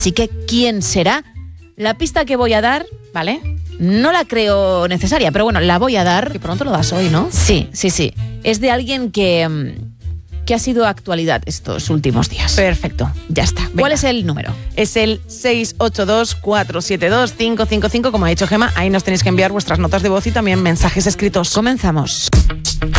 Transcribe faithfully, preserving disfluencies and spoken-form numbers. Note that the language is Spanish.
Así que, ¿quién será? La pista que voy a dar, ¿Vale? no la creo necesaria, pero bueno, la voy a dar. Que pronto lo das hoy, ¿no? Sí, sí, sí. Es de alguien que, que ha sido actualidad estos últimos días. Perfecto. Ya está. Venga. ¿Cuál es el número? Es el seis ocho dos, cuatro siete dos, cinco cinco cinco, como ha dicho Gemma. Ahí nos tenéis que enviar vuestras notas de voz y también mensajes escritos. Comenzamos.